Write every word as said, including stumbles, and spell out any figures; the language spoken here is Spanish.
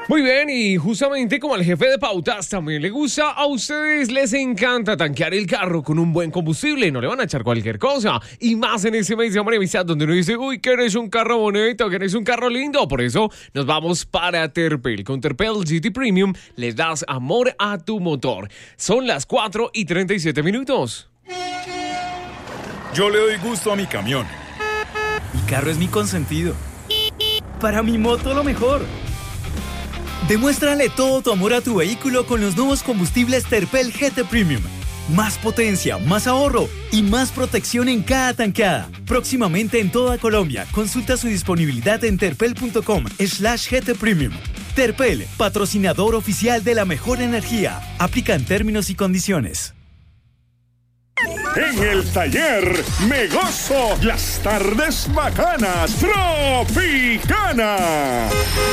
Muy bien, y justamente como al jefe de pautas también le gusta, a ustedes les encanta tanquear el carro con un buen combustible, no le van a echar cualquier cosa, y más en ese mes de amor y amistad donde uno dice, uy, que eres un carro bonito, que eres un carro lindo, por eso nos vamos para Terpel. Con Terpel G T Premium les das amor a tu motor. Son las cuatro y treinta y siete minutos. Yo le doy gusto a mi camión. Mi carro es mi consentido. Para mi moto lo mejor. Demuéstrale todo tu amor a tu vehículo con los nuevos combustibles Terpel G T Premium. Más potencia, más ahorro y más protección en cada tanqueada. Próximamente en toda Colombia. Consulta su disponibilidad en terpel.com slash GT Premium. Terpel, patrocinador oficial de la mejor energía. Aplican términos y condiciones. En el taller me gozo las tardes bacanas Tropicana.